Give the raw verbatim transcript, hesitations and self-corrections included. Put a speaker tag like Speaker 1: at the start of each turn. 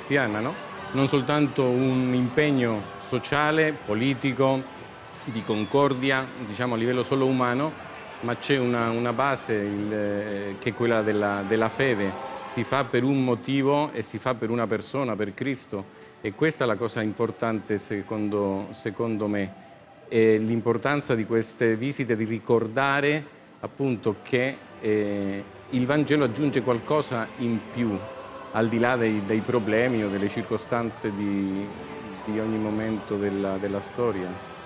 Speaker 1: cristiana, no? Non soltanto un impegno sociale, politico, di concordia, diciamo a livello solo umano, ma c'è una, una base il, che è quella della, della fede. Si fa per un motivo e si fa per una persona, per Cristo, e questa è la cosa importante secondo, secondo me. L'importanza di queste visite, di ricordare appunto che eh, il Vangelo aggiunge qualcosa in più, al di là dei, dei problemi o delle circostanze di, di ogni momento della, della storia.